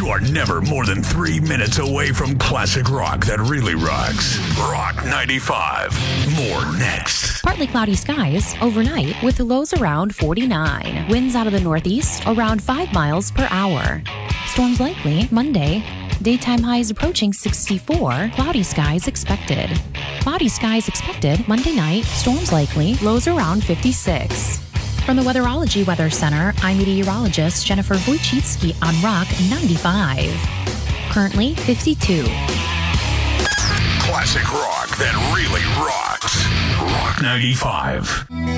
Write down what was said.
You are never more than 3 minutes away from classic rock that really rocks. Rock 95. More next. Partly cloudy skies overnight with lows around 49. Winds out of the northeast around 5 miles per hour. Storms likely Monday. Daytime highs approaching 64. Cloudy skies expected. Cloudy skies expected Monday night. Storms likely. Lows around 56. From the Weatherology Weather Center, I'm meteorologist Jennifer Wojcicki on Rock 95. Currently 52. Classic rock that really rocks. Rock 95.